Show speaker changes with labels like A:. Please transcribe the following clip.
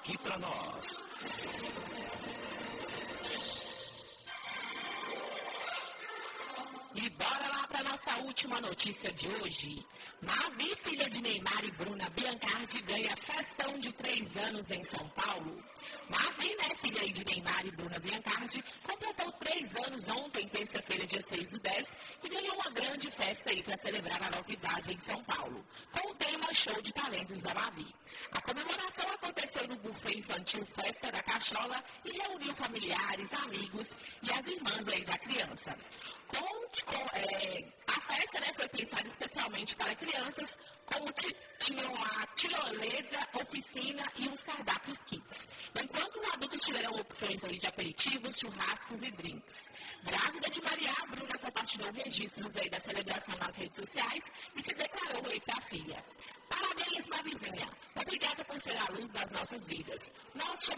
A: aqui para nós.
B: E bora lá para nossa última notícia de hoje. Mavi, filha de Neymar e Bruna Biancardi, ganha festão de 3 anos em São Paulo. Mavi, filha de Neymar e Bruna Biancardi, completou 3 anos ontem, terça-feira, dia 6/10, e ganhou uma grande festa aí para celebrar a novidade em São Paulo, com o tema Show de Talentos da Mavi. A comemoração aconteceu no buffet infantil Festa da Cachola e reuniu familiares, amigos e as irmãs aí da criança. A festa foi pensada especialmente para crianças, como tinham a tirolesa, oficina e uns cardápios kits. Enquanto os adultos tiveram opções aí de aperitivos, churrascos e drinks. Grávida de Maria, a Bruna compartilhou registros aí da celebração nas redes sociais e se declarou aí para a filha. Parabéns, Mavizinha. Obrigada por ser a luz das nossas vidas. Nós te